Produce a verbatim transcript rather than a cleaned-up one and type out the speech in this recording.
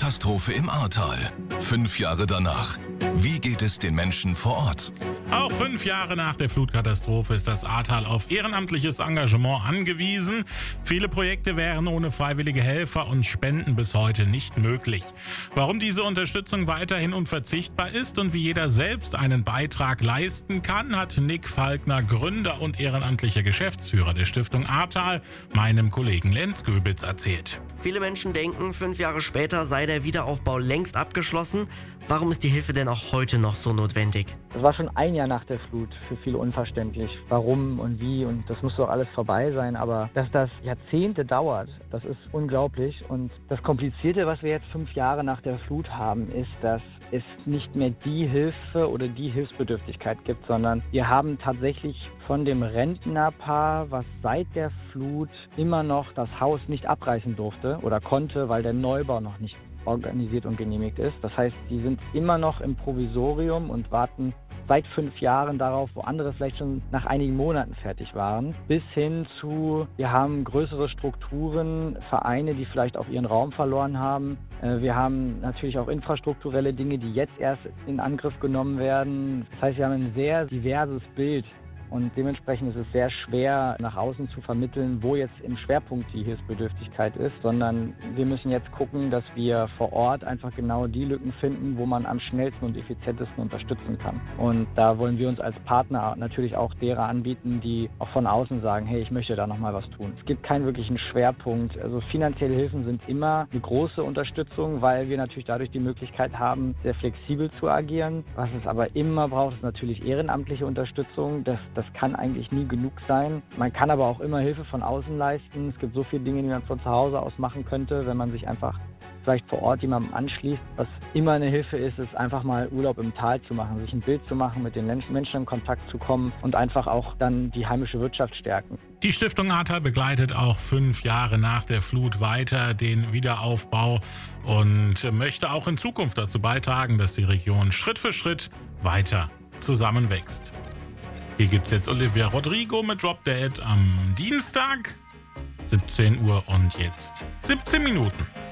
Flutkatastrophe im Ahrtal. Fünf Jahre danach. Wie geht es den Menschen vor Ort? Auch fünf Jahre nach der Flutkatastrophe ist das Ahrtal auf ehrenamtliches Engagement angewiesen. Viele Projekte wären ohne freiwillige Helfer und Spenden bis heute nicht möglich. Warum diese Unterstützung weiterhin unverzichtbar ist und wie jeder selbst einen Beitrag leisten kann, hat Nick Falkner, Gründer und ehrenamtlicher Geschäftsführer der Stiftung Ahrtal, meinem Kollegen Lenz Göbitz erzählt. Viele Menschen denken, fünf Jahre später sei der Wiederaufbau längst abgeschlossen. Warum ist die Hilfe denn auch heute noch so notwendig? Das war schon ein Jahr nach der Flut für viele unverständlich. Warum und wie, und das muss doch alles vorbei sein. Aber dass das Jahrzehnte dauert, das ist unglaublich. Und das Komplizierte, was wir jetzt fünf Jahre nach der Flut haben, ist, dass es nicht mehr die Hilfe oder die Hilfsbedürftigkeit gibt, sondern wir haben tatsächlich von dem Rentnerpaar, was seit der Flut immer noch das Haus nicht abreißen durfte oder konnte, weil der Neubau noch nicht organisiert und genehmigt ist. Das heißt, die sind immer noch im Provisorium und warten seit fünf Jahren darauf, wo andere vielleicht schon nach einigen Monaten fertig waren, bis hin zu, wir haben größere Strukturen, Vereine, die vielleicht auch ihren Raum verloren haben. Wir haben natürlich auch infrastrukturelle Dinge, die jetzt erst in Angriff genommen werden. Das heißt, wir haben ein sehr diverses Bild. Und dementsprechend ist es sehr schwer, nach außen zu vermitteln, wo jetzt im Schwerpunkt die Hilfsbedürftigkeit ist, sondern wir müssen jetzt gucken, dass wir vor Ort einfach genau die Lücken finden, wo man am schnellsten und effizientesten unterstützen kann. Und da wollen wir uns als Partner natürlich auch derer anbieten, die auch von außen sagen, hey, ich möchte da nochmal was tun. Es gibt keinen wirklichen Schwerpunkt. Also finanzielle Hilfen sind immer eine große Unterstützung, weil wir natürlich dadurch die Möglichkeit haben, sehr flexibel zu agieren. Was es aber immer braucht, ist natürlich ehrenamtliche Unterstützung. Das Das kann eigentlich nie genug sein. Man kann aber auch immer Hilfe von außen leisten. Es gibt so viele Dinge, die man von zu Hause aus machen könnte, wenn man sich einfach vielleicht vor Ort jemandem anschließt. Was immer eine Hilfe ist, ist einfach mal Urlaub im Tal zu machen, sich ein Bild zu machen, mit den Menschen in Kontakt zu kommen und einfach auch dann die heimische Wirtschaft stärken. Die Stiftung Ahrtal begleitet auch fünf Jahre nach der Flut weiter den Wiederaufbau und möchte auch in Zukunft dazu beitragen, dass die Region Schritt für Schritt weiter zusammenwächst. Hier gibt es jetzt Olivia Rodrigo mit Drop Dead am Dienstag, siebzehn Uhr und jetzt siebzehn Minuten.